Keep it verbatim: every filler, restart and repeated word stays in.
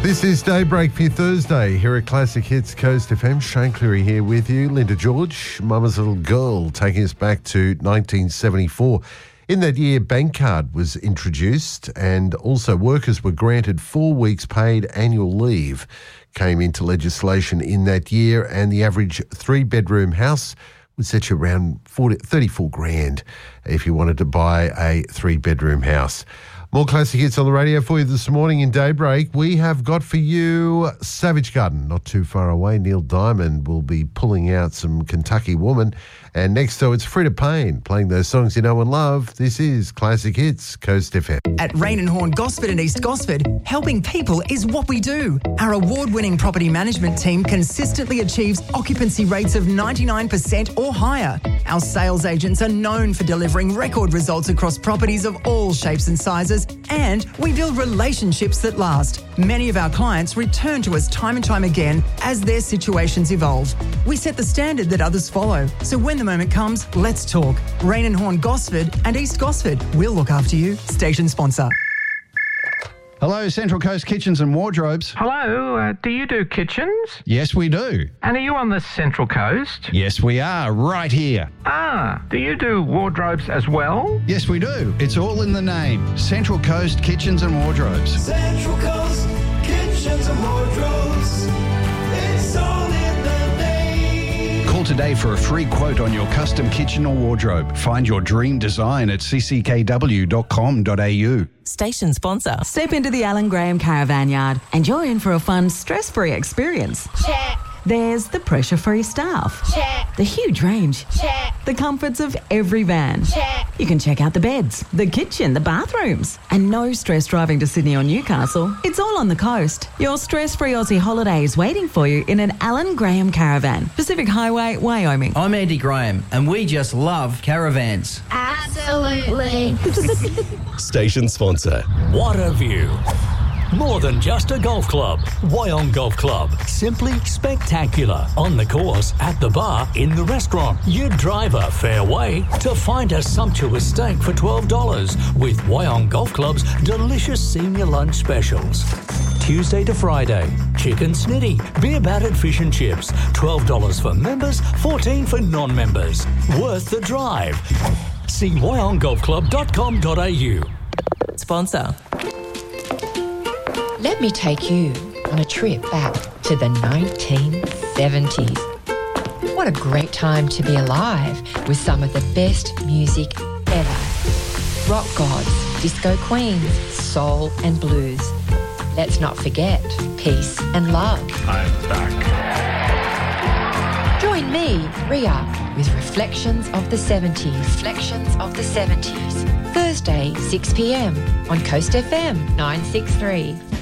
This is Daybreak for your Thursday here at Classic Hits Coast F M. Shane Cleary here with you. Linda George, Mama's Little Girl, taking us back to nineteen seventy-four. In that year, Bankcard was introduced and also workers were granted four weeks paid annual leave. Came into legislation in that year, and the average three-bedroom house would set you around forty, thirty-four grand if you wanted to buy a three-bedroom house. More classic hits on the radio for you this morning in Daybreak. We have got for you Savage Garden, not too far away. Neil Diamond will be pulling out some Kentucky Woman. And next, though, it's Frida Payne playing those songs you know and love. This is Classic Hits Coast F M. At Rain and Horn Gosford and East Gosford, helping people is what we do. Our award-winning property management team consistently achieves occupancy rates of ninety-nine percent or higher. Our sales agents are known for delivering record results across properties of all shapes and sizes, and we build relationships that last. Many of our clients return to us time and time again as their situations evolve. We set the standard that others follow. So when the moment comes, let's talk. Rain and Horn Gosford and East Gosford. We'll look after you. Station sponsor. Hello, Central Coast Kitchens and Wardrobes. Hello, uh, do you do kitchens? Yes, we do. And are you on the Central Coast? Yes, we are, right here. Ah, do you do wardrobes as well? Yes, we do. It's all in the name. Central Coast Kitchens and Wardrobes. Central Coast Kitchens and Wardrobes. It's all in the name. Call today for a free quote on your custom kitchen or wardrobe. Find your dream design at c c k w dot com dot a u. Station sponsor. Step into the Alan Graham Caravan Yard and you're in for a fun, stress-free experience. Check. There's the pressure-free staff. Check. The huge range. Check. The comforts of every van. Check. You can check out the beds, the kitchen, the bathrooms. And no stress driving to Sydney or Newcastle. It's all on the coast. Your stress-free Aussie holiday is waiting for you in an Alan Graham Caravan. Pacific Highway, Wyoming. I'm Andy Graham, and we just love caravans. Absolutely. Station sponsor. What a view. More than just a golf club. Wyong Golf Club. Simply spectacular. On the course, at the bar, in the restaurant. You drive a fair way to find a sumptuous steak for twelve dollars with Wyong Golf Club's delicious senior lunch specials. Tuesday to Friday, chicken snitty, beer battered fish and chips. twelve dollars for members, fourteen dollars for non-members. Worth the drive. See wyong golf club dot com dot a u. Sponsor. Let me take you on a trip back to the nineteen seventies. What a great time to be alive with some of the best music ever. Rock gods, disco queens, soul and blues. Let's not forget peace and love. I'm back. Join me, Ria, with Reflections of the seventies. Reflections of the seventies. Thursday, six p m on Coast F M nine six three.